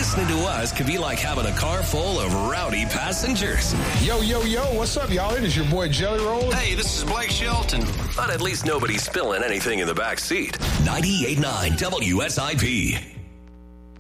Listening to us could be like having a car full of rowdy passengers. Yo, what's up, y'all? It is your boy Jelly Roll. Hey, this is Blake Shelton. But at least nobody's spilling anything in the back seat. 98.9 WSIP.